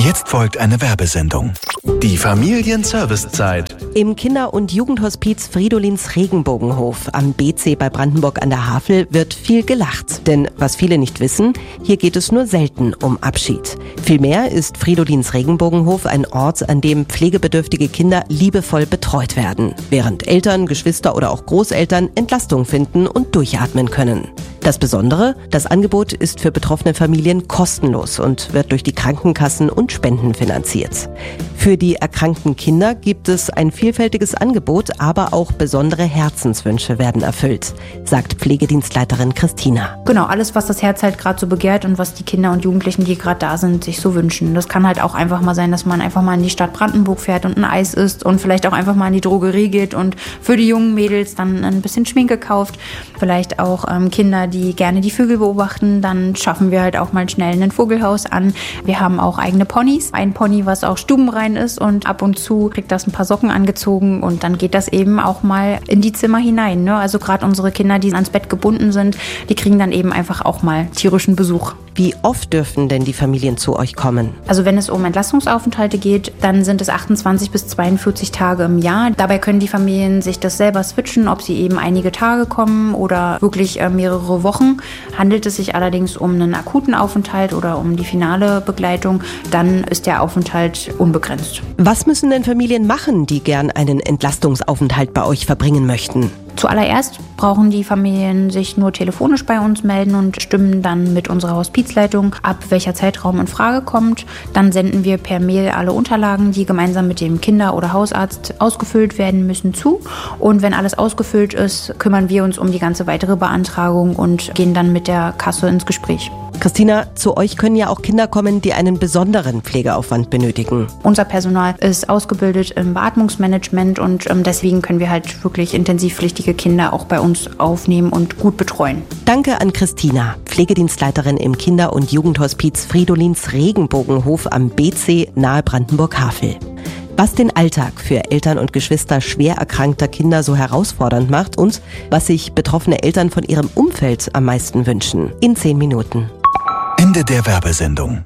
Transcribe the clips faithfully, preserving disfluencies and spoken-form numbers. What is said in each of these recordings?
Jetzt folgt eine Werbesendung. Die Familienservicezeit. Im Kinder- und Jugendhospiz Fridolins Regenbogenhof am B C bei Brandenburg an der Havel wird viel gelacht. Denn was viele nicht wissen, hier geht es nur selten um Abschied. Vielmehr ist Fridolins Regenbogenhof ein Ort, an dem pflegebedürftige Kinder liebevoll betreut werden, während Eltern, Geschwister oder auch Großeltern Entlastung finden und durchatmen können. Das Besondere, das Angebot ist für betroffene Familien kostenlos und wird durch die Krankenkassen und Spenden finanziert. Für die erkrankten Kinder gibt es ein vielfältiges Angebot, aber auch besondere Herzenswünsche werden erfüllt, sagt Pflegedienstleiterin Christina. Genau, alles, was das Herz halt gerade so begehrt und was die Kinder und Jugendlichen, die gerade da sind, sich so wünschen. Das kann halt auch einfach mal sein, dass man einfach mal in die Stadt Brandenburg fährt und ein Eis isst und vielleicht auch einfach mal in die Drogerie geht und für die jungen Mädels dann ein bisschen Schminke kauft. Vielleicht auch ähm, Kinder, die gerne die Vögel beobachten, dann schaffen wir halt auch mal schnell ein Vogelhaus an. Wir haben auch eigene Ponys. Ein Pony, was auch stubenrein ist und ab und zu kriegt das ein paar Socken angezogen und dann geht das eben auch mal in die Zimmer hinein. Ne? Also gerade unsere Kinder, die ans Bett gebunden sind, die kriegen dann eben einfach auch mal tierischen Besuch. Wie oft dürfen denn die Familien zu euch kommen? Also wenn es um Entlastungsaufenthalte geht, dann sind es achtundzwanzig bis zweiundvierzig Tage im Jahr. Dabei können die Familien sich das selber switchen, ob sie eben einige Tage kommen oder wirklich äh, mehrere Wochen. Handelt es sich allerdings um einen akuten Aufenthalt oder um die finale Begleitung, dann ist der Aufenthalt unbegrenzt. Was müssen denn Familien machen, die gern einen Entlastungsaufenthalt bei euch verbringen möchten? Zuallererst brauchen die Familien sich nur telefonisch bei uns melden und stimmen dann mit unserer Hospizleitung ab, welcher Zeitraum in Frage kommt. Dann senden wir per Mail alle Unterlagen, die gemeinsam mit dem Kinder- oder Hausarzt ausgefüllt werden müssen, zu. Und wenn alles ausgefüllt ist, kümmern wir uns um die ganze weitere Beantragung und gehen dann mit der Kasse ins Gespräch. Christina, zu euch können ja auch Kinder kommen, die einen besonderen Pflegeaufwand benötigen. Unser Personal ist ausgebildet im Beatmungsmanagement und deswegen können wir halt wirklich intensivpflichtige Kinder auch bei uns aufnehmen und gut betreuen. Danke an Christina, Pflegedienstleiterin im Kinder- und Jugendhospiz Fridolins Regenbogenhof am B C nahe Brandenburg-Havel. Was den Alltag für Eltern und Geschwister schwer erkrankter Kinder so herausfordernd macht und was sich betroffene Eltern von ihrem Umfeld am meisten wünschen. In zehn Minuten. Ende der Werbesendung.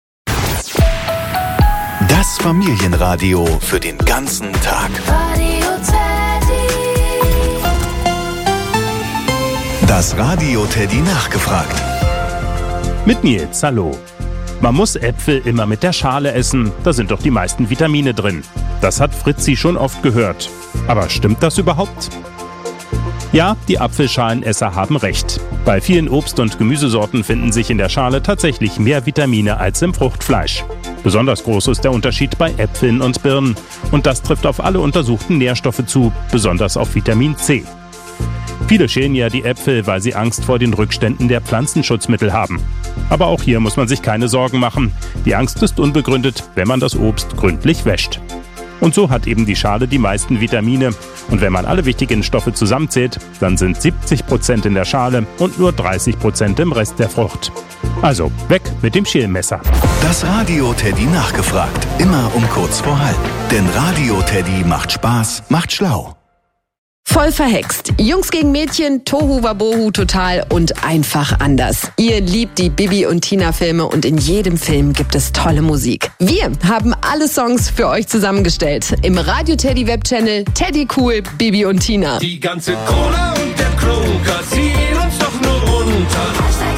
Das Familienradio für den ganzen Tag. Das Radio Teddy nachgefragt. Mit Nils, hallo. Man muss Äpfel immer mit der Schale essen, da sind doch die meisten Vitamine drin. Das hat Fritzi schon oft gehört. Aber stimmt das überhaupt? Ja, die Apfelschalenesser haben recht. Bei vielen Obst- und Gemüsesorten finden sich in der Schale tatsächlich mehr Vitamine als im Fruchtfleisch. Besonders groß ist der Unterschied bei Äpfeln und Birnen. Und das trifft auf alle untersuchten Nährstoffe zu, besonders auf Vitamin C. Viele schälen ja die Äpfel, weil sie Angst vor den Rückständen der Pflanzenschutzmittel haben. Aber auch hier muss man sich keine Sorgen machen. Die Angst ist unbegründet, wenn man das Obst gründlich wäscht. Und so hat eben die Schale die meisten Vitamine. Und wenn man alle wichtigen Stoffe zusammenzählt, dann sind siebzig Prozent in der Schale und nur dreißig Prozent im Rest der Frucht. Also weg mit dem Schälmesser. Das Radio Teddy nachgefragt. Immer um kurz vor halb. Denn Radio Teddy macht Spaß, macht schlau. Voll verhext. Jungs gegen Mädchen, Tohu Wabohu total und einfach anders. Ihr liebt die Bibi und Tina Filme und in jedem Film gibt es tolle Musik. Wir haben alle Songs für euch zusammengestellt. Im Radio Teddy Webchannel Teddy Cool, Bibi und Tina. Die ganze Cola und der Kroger ziehen uns doch nur runter.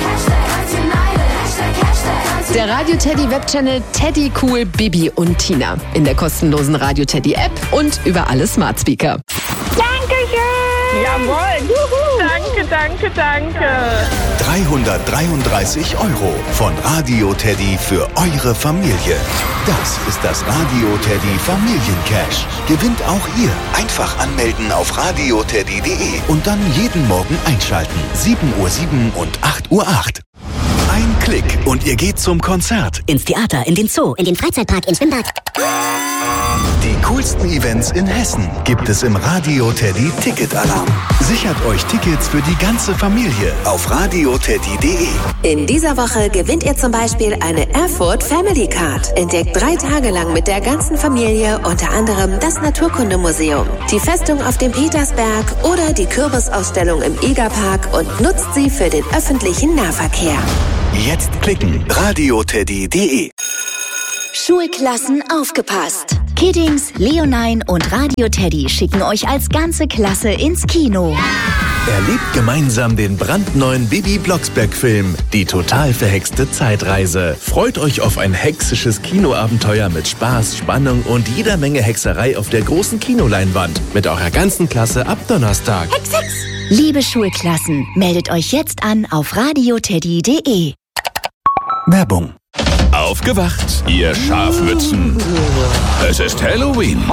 Der Radio Teddy Webchannel Teddy Cool, Bibi und Tina. In der kostenlosen Radio Teddy App und über alle Smart Speaker. Dankeschön! Jawohl! Juhu. Danke, danke, danke! dreihundertdreiunddreißig Euro von Radio Teddy für eure Familie. Das ist das Radio Teddy Familiencash. Gewinnt auch ihr. Einfach anmelden auf radio teddy punkt de und dann jeden Morgen einschalten. sieben Uhr sieben und acht Uhr acht. Ein Klick und ihr geht zum Konzert. Ins Theater, in den Zoo, in den Freizeitpark, ins Schwimmbad. Die coolsten Events in Hessen gibt es im Radio Teddy Ticketalarm. Sichert euch Tickets für die ganze Familie auf radio teddy punkt de. In dieser Woche gewinnt ihr zum Beispiel eine Erfurt Family Card. Entdeckt drei Tage lang mit der ganzen Familie unter anderem das Naturkundemuseum, die Festung auf dem Petersberg oder die Kürbisausstellung im Egerpark und nutzt sie für den öffentlichen Nahverkehr. Jetzt klicken radio teddy punkt de. Schulklassen aufgepasst. Kiddings, Leonine und Radio Teddy schicken euch als ganze Klasse ins Kino. Erlebt gemeinsam den brandneuen Bibi Blocksberg-Film Die total verhexte Zeitreise. Freut euch auf ein hexisches Kinoabenteuer mit Spaß, Spannung und jeder Menge Hexerei auf der großen Kinoleinwand. Mit eurer ganzen Klasse ab Donnerstag. Hex, Hex! Liebe Schulklassen, meldet euch jetzt an auf radioteddy punkt de. Werbung. Aufgewacht, ihr Schafmützen. Es ist Halloween.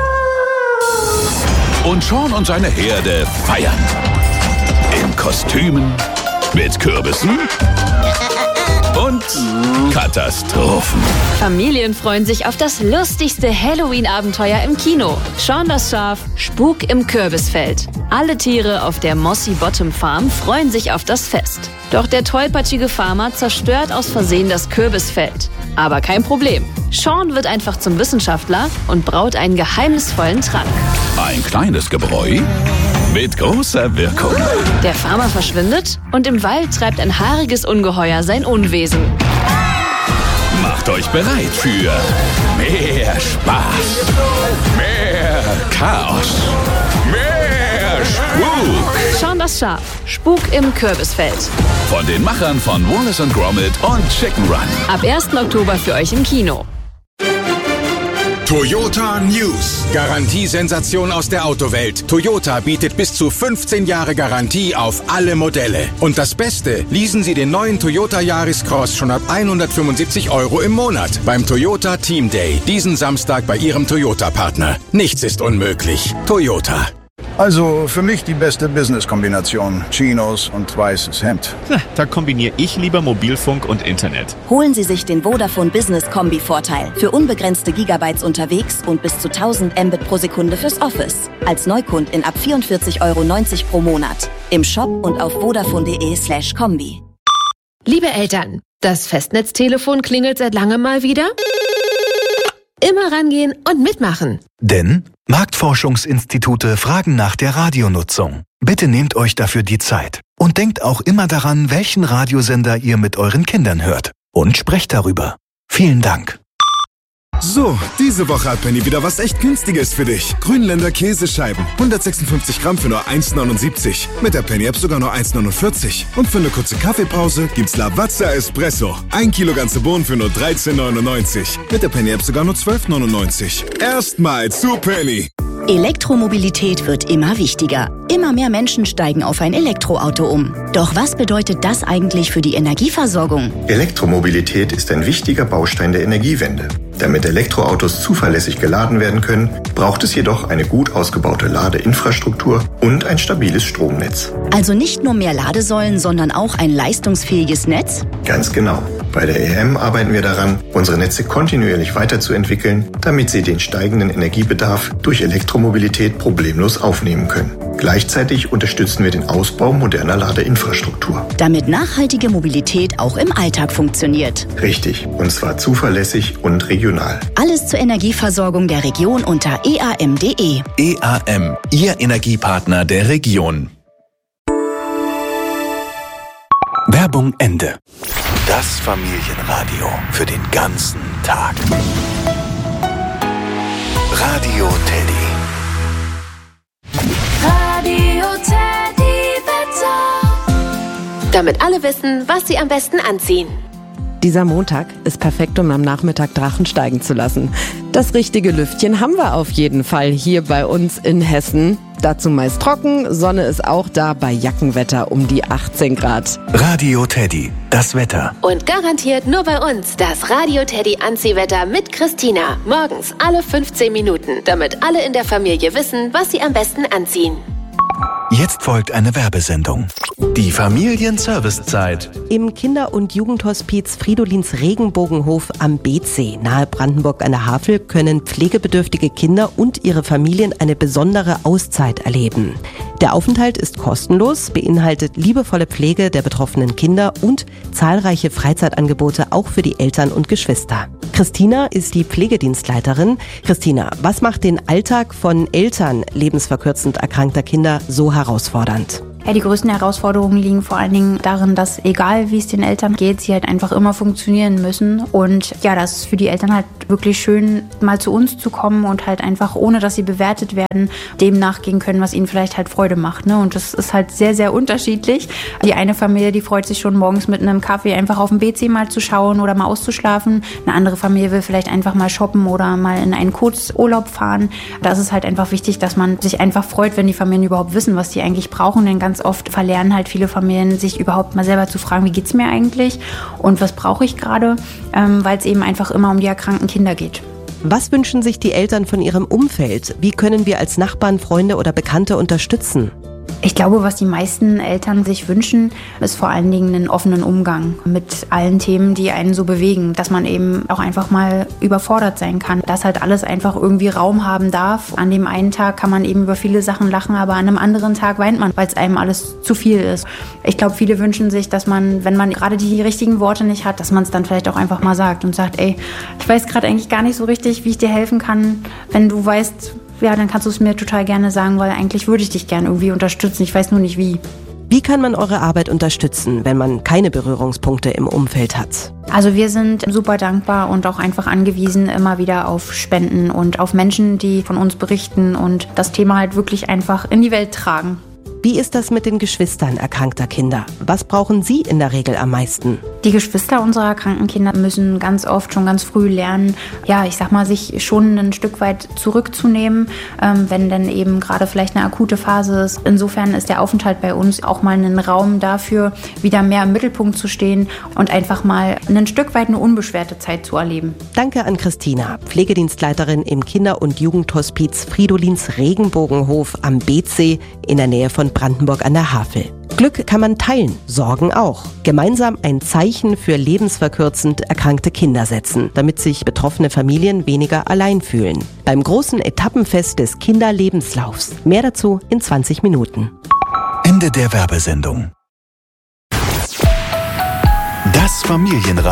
Und Sean und seine Herde feiern. In Kostümen, mit Kürbissen und Katastrophen. Familien freuen sich auf das lustigste Halloween-Abenteuer im Kino. Sean das Schaf, Spuk im Kürbisfeld. Alle Tiere auf der Mossy Bottom Farm freuen sich auf das Fest. Doch der tollpatschige Farmer zerstört aus Versehen das Kürbisfeld. Aber kein Problem. Sean wird einfach zum Wissenschaftler und braut einen geheimnisvollen Trank. Ein kleines Gebräu mit großer Wirkung. Der Farmer verschwindet und im Wald treibt ein haariges Ungeheuer sein Unwesen. Macht euch bereit für mehr Spaß, mehr Chaos, mehr Spuk. Sean das Schaf, Spuk im Kürbisfeld. Von den Machern von Wallace and Gromit und Chicken Run. Ab ersten Oktober für euch im Kino. Toyota News. Garantiesensation aus der Autowelt. Toyota bietet bis zu fünfzehn Jahre Garantie auf alle Modelle. Und das Beste, leasen Sie den neuen Toyota Yaris Cross schon ab hundertfünfundsiebzig Euro im Monat beim Toyota Team Day. Diesen Samstag bei Ihrem Toyota-Partner. Nichts ist unmöglich. Toyota. Also für mich die beste Business-Kombination. Chinos und weißes Hemd. Na, da kombiniere ich lieber Mobilfunk und Internet. Holen Sie sich den Vodafone Business Kombi-Vorteil. Für unbegrenzte Gigabytes unterwegs und bis zu tausend Mbit pro Sekunde fürs Office. Als Neukundin ab vierundvierzig Euro neunzig pro Monat. Im Shop und auf vodafone.de slash Kombi. Liebe Eltern, das Festnetztelefon klingelt seit langem mal wieder? Immer rangehen und mitmachen. Denn Marktforschungsinstitute fragen nach der Radionutzung. Bitte nehmt euch dafür die Zeit. Und denkt auch immer daran, welchen Radiosender ihr mit euren Kindern hört. Und sprecht darüber. Vielen Dank. So, diese Woche hat Penny wieder was echt Günstiges für dich. Grünländer Käsescheiben. hundertsechsundfünfzig Gramm für nur eins neunundsiebzig. Mit der Penny-App sogar nur eins neunundvierzig. Und für eine kurze Kaffeepause gibt's Lavazza Espresso. Ein Kilo ganze Bohnen für nur dreizehn neunundneunzig. Mit der Penny-App sogar nur zwölf neunundneunzig. Erstmal zu Penny. Elektromobilität wird immer wichtiger. Immer mehr Menschen steigen auf ein Elektroauto um. Doch was bedeutet das eigentlich für die Energieversorgung? Elektromobilität ist ein wichtiger Baustein der Energiewende. Damit Elektroautos zuverlässig geladen werden können, braucht es jedoch eine gut ausgebaute Ladeinfrastruktur und ein stabiles Stromnetz. Also nicht nur mehr Ladesäulen, sondern auch ein leistungsfähiges Netz? Ganz genau. Bei der E M arbeiten wir daran, unsere Netze kontinuierlich weiterzuentwickeln, damit sie den steigenden Energiebedarf durch Elektromobilität problemlos aufnehmen können. Gleichzeitig unterstützen wir den Ausbau moderner Ladeinfrastruktur. Damit nachhaltige Mobilität auch im Alltag funktioniert. Richtig, und zwar zuverlässig und regional. Alles zur Energieversorgung der Region unter e a m punkt de. E A M, Ihr Energiepartner der Region. Werbung Ende. Das Familienradio für den ganzen Tag. Radio Teddy. Radio Teddy Wetter. Damit alle wissen, was sie am besten anziehen. Dieser Montag ist perfekt, um am Nachmittag Drachen steigen zu lassen. Das richtige Lüftchen haben wir auf jeden Fall hier bei uns in Hessen. Dazu meist trocken, Sonne ist auch da bei Jackenwetter um die achtzehn Grad. Radio Teddy, das Wetter. Und garantiert nur bei uns das Radio Teddy Anziehwetter mit Christina. Morgens alle fünfzehn Minuten, damit alle in der Familie wissen, was sie am besten anziehen. Jetzt folgt eine Werbesendung. Die Familienservicezeit. Im Kinder- und Jugendhospiz Fridolins Regenbogenhof am B C nahe Brandenburg an der Havel können pflegebedürftige Kinder und ihre Familien eine besondere Auszeit erleben. Der Aufenthalt ist kostenlos, beinhaltet liebevolle Pflege der betroffenen Kinder und zahlreiche Freizeitangebote auch für die Eltern und Geschwister. Christina ist die Pflegedienstleiterin. Christina, was macht den Alltag von Eltern lebensverkürzend erkrankter Kinder so herausfordernd? Ja, die größten Herausforderungen liegen vor allen Dingen darin, dass egal wie es den Eltern geht, sie halt einfach immer funktionieren müssen. Und ja, das ist für die Eltern halt wirklich schön, mal zu uns zu kommen und halt einfach, ohne dass sie bewertet werden, dem nachgehen können, was ihnen vielleicht halt Freude macht. Ne? Und das ist halt sehr, sehr unterschiedlich. Die eine Familie, die freut sich schon morgens mit einem Kaffee einfach auf dem B C mal zu schauen oder mal auszuschlafen. Eine andere Familie will vielleicht einfach mal shoppen oder mal in einen Kurzurlaub fahren. Da ist es halt einfach wichtig, dass man sich einfach freut, wenn die Familien überhaupt wissen, was sie eigentlich brauchen. Denn ganz oft verlernen halt viele Familien, sich überhaupt mal selber zu fragen, wie geht's mir eigentlich und was brauche ich gerade, ähm, weil es eben einfach immer um die erkrankten Kinder geht. Was wünschen sich die Eltern von ihrem Umfeld? Wie können wir als Nachbarn, Freunde oder Bekannte unterstützen? Ich glaube, was die meisten Eltern sich wünschen, ist vor allen Dingen einen offenen Umgang mit allen Themen, die einen so bewegen. Dass man eben auch einfach mal überfordert sein kann. Dass halt alles einfach irgendwie Raum haben darf. An dem einen Tag kann man eben über viele Sachen lachen, aber an einem anderen Tag weint man, weil es einem alles zu viel ist. Ich glaube, viele wünschen sich, dass man, wenn man gerade die richtigen Worte nicht hat, dass man es dann vielleicht auch einfach mal sagt und sagt, ey, ich weiß gerade eigentlich gar nicht so richtig, wie ich dir helfen kann. Wenn du weißt, ja, dann kannst du es mir total gerne sagen, weil eigentlich würde ich dich gerne irgendwie unterstützen. Ich weiß nur nicht wie. Wie kann man eure Arbeit unterstützen, wenn man keine Berührungspunkte im Umfeld hat? Also wir sind super dankbar und auch einfach angewiesen immer wieder auf Spenden und auf Menschen, die von uns berichten und das Thema halt wirklich einfach in die Welt tragen. Wie ist das mit den Geschwistern erkrankter Kinder? Was brauchen sie in der Regel am meisten? Die Geschwister unserer erkrankten Kinder müssen ganz oft schon ganz früh lernen, ja, ich sag mal, sich schon ein Stück weit zurückzunehmen, ähm, wenn denn eben gerade vielleicht eine akute Phase ist. Insofern ist der Aufenthalt bei uns auch mal ein Raum dafür, wieder mehr im Mittelpunkt zu stehen und einfach mal ein Stück weit eine unbeschwerte Zeit zu erleben. Danke an Christina, Pflegedienstleiterin im Kinder- und Jugendhospiz Fridolins Regenbogenhof am B C in der Nähe von Brandenburg an der Havel. Glück kann man teilen, Sorgen auch. Gemeinsam ein Zeichen für lebensverkürzend erkrankte Kinder setzen, damit sich betroffene Familien weniger allein fühlen. Beim großen Etappenfest des Kinderlebenslaufs. Mehr dazu in zwanzig Minuten. Ende der Werbesendung. Das Familienradio.